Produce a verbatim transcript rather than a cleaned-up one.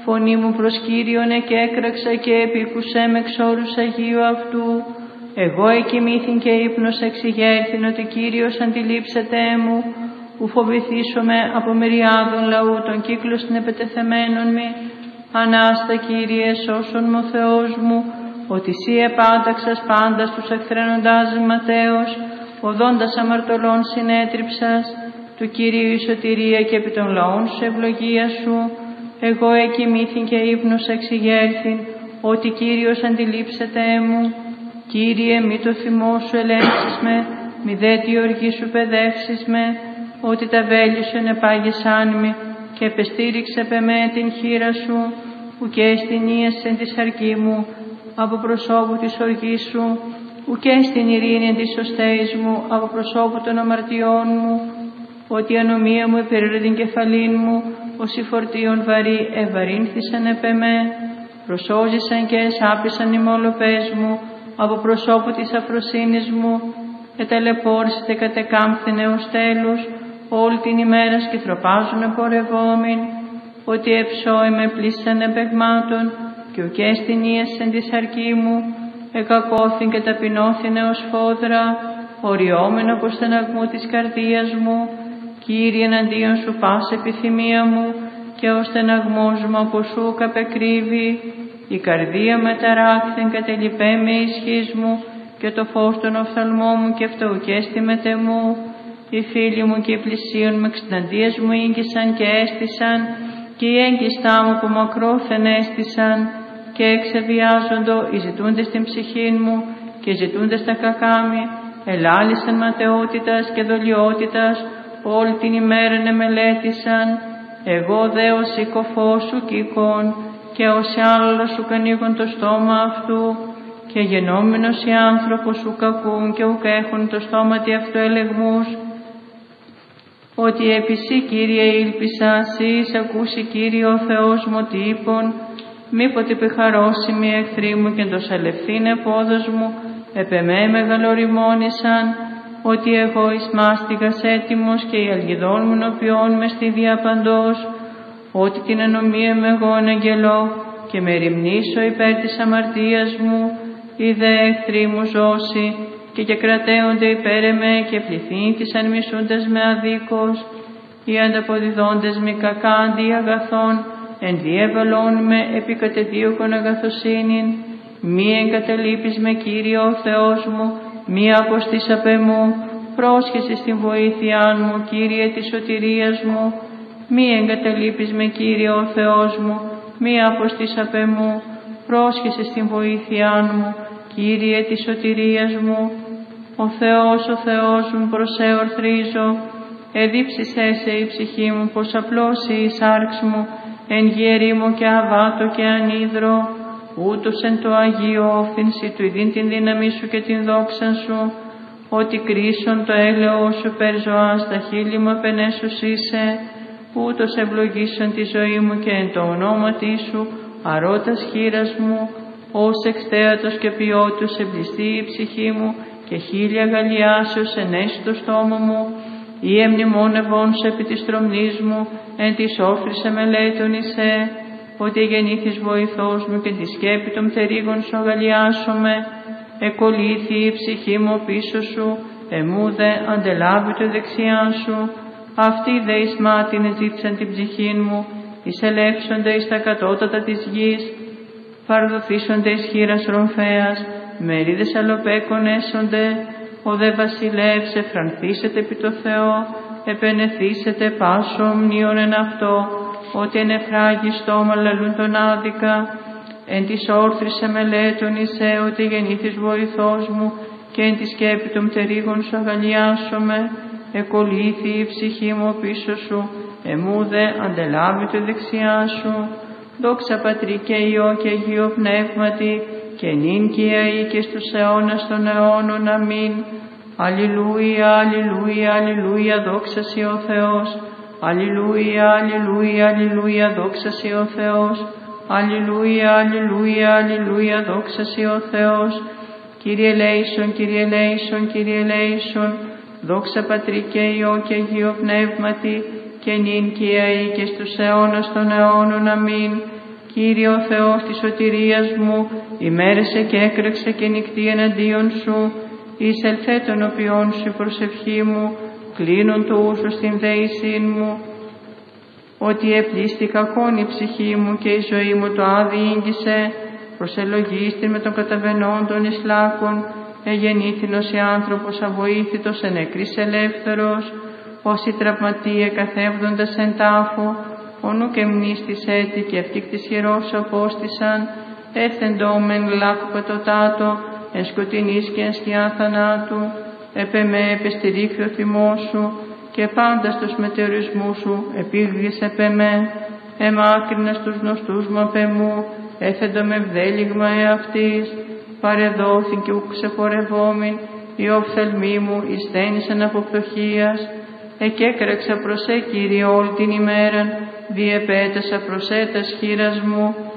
φωνή μου προς Κύριον εκέκραξα και επίκουσέ με εξ όρους Αγίου αυτού. Εγώ εκοιμήθην και ύπνος εξηγέρθην ότι Κύριος αντιλείψετε μου, ου φοβηθήσομαι από μυριάδων λαού των κύκλων επετεθεμένων μη. Ανάστα Κύριε σώσον μου Θεός μου, ότι Συ επάταξας πάντα στους εχθρένοντας ματέως, οδόντας αμαρτωλών συνέτριψας, του Κυρίου η σωτηρία και επί των λαών σου ευλογία σου. Εγώ εκοιμήθην και ύπνος εξηγέρθην, ότι Κύριος αντιλείψετε μου. Κύριε, μη το θυμό σου ελέγξεις με, μη δε τη οργή σου παιδεύσεις με, ότι τα βέλη σου ενεπάγεσάν με, και επεστήριξε πε με την χείρα σου, ουκέ στην ίεσεν της αρκή μου, από προσώπου της οργής σου, ουκέ στην ειρήνη της σωστέης μου, από προσώπου των αμαρτιών μου, ότι η ανομία μου υπερήρε την κεφαλήν μου, όσοι φορτίων βαρύ ευαρύνθησαν επ' εμέ, προσώζησαν και εσάπησαν οι μολοπές μου, από προσώπου της αφροσύνης μου, εταλαιπώρησετε κατεκάμφθην έως τέλους, όλη την ημέρα σκυθροπάζουν πορευόμην, ότι εψώ είμαι πλήσαν επεγμάτων, και ουκέ στην ίεσεν της αρκή μου, εκακώθην και ταπεινώθην έως φόδρα, οριόμην από στεναγμού της καρδίας μου. Κύριε, εναντίον σου πας επιθυμία μου, και ο στεναγμός μου από σου καπεκρύβει. Η καρδία με ταράχθην κατελειπέ με ισχύς μου, και το φως των οφθαλμών μου και φτωουκέστη μετε μου. Οι φίλοι μου και οι πλησίον με εξταντίες μου ήγγισαν και έστησαν, και οι έγκιστά μου που μακρόθεν έστησαν, και εξεβιάζοντο οι ζητούντες την ψυχήν μου, και ζητούντες τα κακάμι, ελάλησαν ματαιότητας και δολιότητας, όλη την ημέρα εμελέτησαν. Εγώ δε ως οικοφός σου κοίκον, και ως άλλο σου κανίγον το στόμα αυτού, και γενόμενος οι άνθρωπος σου κακούν και ουκ έχουν το στόματι αυτού ελεγμούς. Ότι επί Συ, Κύριε, ήλπισα, Συ εις ακούσει, Κύριε, ο Θεός μου τύπων, μήποτε επιχαρώσιμοι οι εχθροί μου και το σαλευθύν επόδος μου, επ' εμέ μεγαλοριμόνησαν, ότι εγώ εις μάστιγας έτοιμος και η αλγιδών μου νοποιών μες στη διαπαντός, ότι την ανομία με εγώ αγγελώ και με ρημνήσω υπέρ της αμαρτίας μου, οι δε εχθροί μου ζώσει και και κρατέονται υπέρ εμέ και πληθύνθησαν μισούντες με αδίκως, οι ανταποδιδόντες μη κακά αντί αγαθών, εν διεβαλών με επικατεδίωκον αγαθοσύνην, μη εγκαταλείπεις με Κύριε ο Θεός μου, μη αποστείς απ' εμού, πρόσχεσαι στην βοήθειά μου, Κύριε της σωτηρίας μου, μη εγκαταλείπεις με Κύριε ο Θεός μου, μη αποστείς απ' εμού, πρόσχεσαι στην βοήθειά μου, Κύριε της σωτηρίας μου. Ο Θεός, ο Θεός μου, προς σε ορθρίζω, εδίψησέ σε η ψυχή μου, πως απλώσει η σάρξ μου, εν γέρι μου και αβάτω και ανίδρο, ούτως εν το Αγίο όφθηνση του ειδήν την δύναμη σου και την δόξα σου, ότι κρίσον το έλεος σου περ ζωάς, τα χείλη μου επενέσους είσαι, ούτως ευλογήσον τη ζωή μου και εν το ονόματι σου, αρώτας χείρας μου, ως εξθέατος και ποιότητος εμπλιστεί η ψυχή μου, και χίλια γαλλιάσεως ενέσει το στόμα μου, ή εμνημόνευόν σε επί της τρομνής μου, εν της όφρης εμελέτων εισέ, ότι γεννήθης βοηθός μου και τη σκέπη των πτερίγων σου αγαλιάσομαι, εκολύθη η ψυχή μου πίσω σου, εμού δε αντελάβει το δεξιά σου, αυτοί δε εις μάτιν εζήτησαν την ψυχήν μου, εις ελεύσονται εις τα κατώτατα της γης, παρδοθήσονται εις χείρας ρομφέας, μερίδες αλλοπέκων έσονται, ο δε βασιλεύς εφρανθήσετε επί το Θεό, επενεθήσετε πάσο ομνίων εν αυτό, ότι εν εφράγει στόμα λαλούν τον άδικα, εν της όρθρης εμελέτων εισέ, ότι γεννήθης βοηθός μου, και εν τη σκέπη των πτερίγων σου αγαλιάσομαι, εκολύθη η ψυχή μου πίσω σου, εμού δε αντελάβει το δεξιά σου. Δόξα Πατρί και Υιό και Αγίο Πνεύματι, και νυν και αεί και στους αιώνας των αιώνων. Αμήν. Αλληλούια, αλληλούια, αλληλούια, δόξα Συ ο Θεός. Αλληλούια, αλληλούια, αλληλούια, δόξα Συ ο Θεός. Αλληλούια, αλληλούια, αλληλούια, δόξα Συ ο Θεός. Κύριε ελέησον, Κύριε ελέησον, Κύριε ελέησον. Δόξα Πατρί και Υιό και Αγίο Πνεύματι, και νυν και αεί και στους αιώνας των αιώνων. Αμήν. Κύριε ο Θεός της σωτηρίας μου, ημέρεσε και έκρεξε και νυχτή εναντίον σου, εισελθέ των οποίων σου η προσευχή μου, κλείνουν το ούσο στην δέησή μου. Ότι επλήστη κακόν η ψυχή μου και η ζωή μου το άδει ήγγισε, προσελογίστη με τον καταβενόντων εις λάκων, εγεννήθηνος η άνθρωπος αβοήθητος εν νεκρής ελεύθερος, όσοι τραυματίε καθεύδοντας εν τάφο, όνου και μνήστης έτη και ευτύκτης χειρός απόστησαν, έθεντόμεν λάκου πετωτάτο, εν σκοτεινής και εν σκιά θανάτου, επεμέ επεστηρίχθη ο θυμός σου, και πάντα στους μετεωρισμούς σου επίγγεις επεμέ, εμάκρυνας τους γνωστούς μου απεμού, έθεντο με βδέλιγμα εαυτής, παρεδόθην και ουκ ξεφορευόμην, η οφθαλμή μου εισθένησαν από πτωχίας, εκέκραξα προς σε Κύριε όλη την ημέραν, διεπέτασα προς σε τας χείρας μου,